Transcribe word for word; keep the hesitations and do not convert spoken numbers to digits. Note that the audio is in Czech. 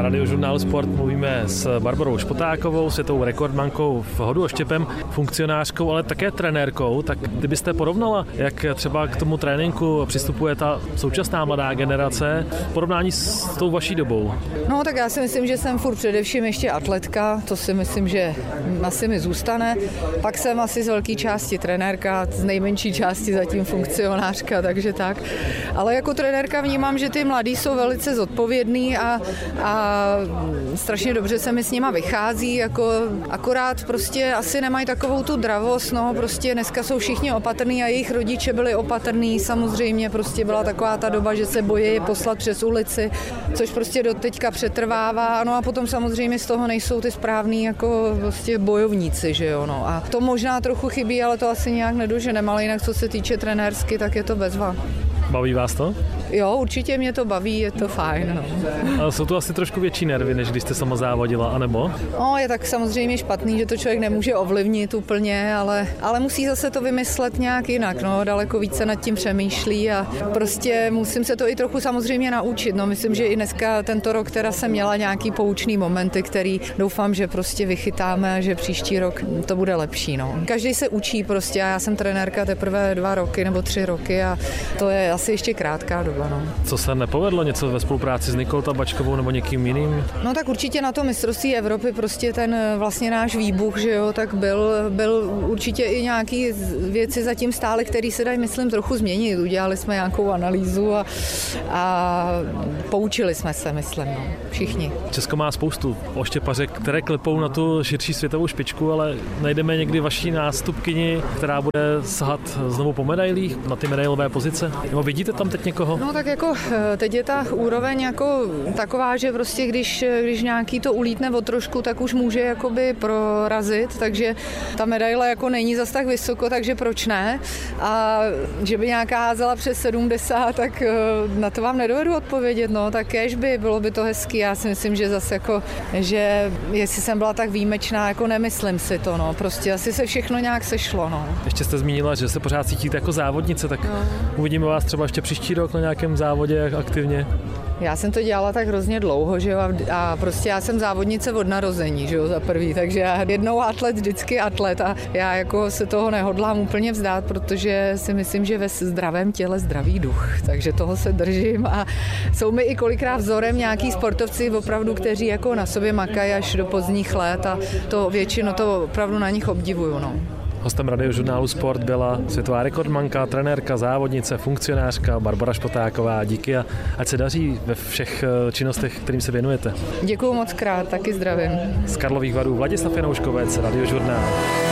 Radiožurnálu Sport mluvíme s Barborou Špotákovou, světovou rekordmankou v hodu oštěpem, funkcionářkou, ale také trenérkou. Tak kdybyste porovnala, jak třeba k tomu tréninku přistupuje ta současná mladá generace v porovnání s tou vaší dobou? No tak já si myslím, že jsem furt především ještě atletka, to si myslím, že asi mi zůstane. Pak jsem asi z velké části trenérka, z nejmenší části zatím funkcionářka, takže tak. Ale jako trenérka vnímám, že ty mladí jsou velice zodpovědní a, a strašně dobře se mi s nima vychází, jako akorát prostě asi nemají takovou tu dravost, no prostě dneska jsou všichni opatrní a jejich rodiče byli opatrní, samozřejmě prostě byla taková ta doba, že se bojí je poslat přes ulici, což prostě do teďka přetrvává, no a potom samozřejmě z toho nejsou ty správný jako prostě bojovníci, že jo, no a to možná trochu chybí, ale to asi nějak nedoženeme, ale jinak co se týče trenérsky, tak je to bezva. Baví vás to? Jo, určitě mě to baví, je to fajn. No. Ale jsou to asi trošku větší nervy, než když jste sama závodila, anebo? No, je tak samozřejmě špatný, že to člověk nemůže ovlivnit úplně, ale, ale musí zase to vymyslet nějak jinak, no, daleko více nad tím přemýšlí a prostě musím se to i trochu samozřejmě naučit, no, myslím, že i dneska tento rok teda jsem měla nějaký poučný momenty, který doufám, že prostě vychytáme a že příští rok to bude lepší, no. Každý se učí prostě a já jsem trenérka teprve dva roky nebo tři roky a to je asi ještě krátká doba. No. Co se nepovedlo? Něco ve spolupráci s Nikou Tabačkovou nebo někým jiným? No tak určitě na to mistrovství Evropy prostě ten vlastně náš výbuch, že jo, tak byl, byl určitě i nějaký věci zatím stále, které se dají, myslím, trochu změnit. Udělali jsme nějakou analýzu a, a poučili jsme se, myslím, no, všichni. Česko má spoustu oštěpařek, které klepou na tu širší světovou špičku, ale najdeme někdy vaší nástupkyni, která bude sahat znovu po medailích na ty medailové pozice? Nebo vidíte tam teď někoho? No tak jako teď je ta úroveň jako taková, že prostě když, když nějaký to ulítne o trošku, tak už může jakoby prorazit, takže ta medaile jako není zas tak vysoko, takže proč ne? A že by nějaká házela přes sedmdesát, tak na to vám nedovedu odpovědět, no, tak kéž by, bylo by to hezký, já si myslím, že zase jako, že jestli jsem byla tak výjimečná, jako nemyslím si to, no, prostě asi se všechno nějak sešlo, no. Ještě jste zmínila, že se pořád cítíte jako závodnice, tak no. Uvidíme vás třeba ještě příští rok na nějakém závodě aktivně. Já jsem to dělala tak hrozně dlouho, že jo, a prostě já jsem závodnice od narození, že jo, za prvý, takže já jednou atlet, vždycky atlet a já jako se toho nehodlám úplně vzdát, protože si myslím, že ve zdravém těle zdravý duch, takže toho se držím a jsou mi i kolikrát vzorem nějaký sportovci opravdu, kteří jako na sobě makají až do pozdních let a to většinou to opravdu na nich obdivuju, no. Hostem Radiožurnálu Sport byla světová rekordmanka, trenérka, závodnice, funkcionářka Barbora Špotáková. Díky a ať se daří ve všech činnostech, kterým se věnujete. Děkuju moc krát, taky zdravím. Z Karlových Varů Vladislav Janouškovec, Radiožurnál.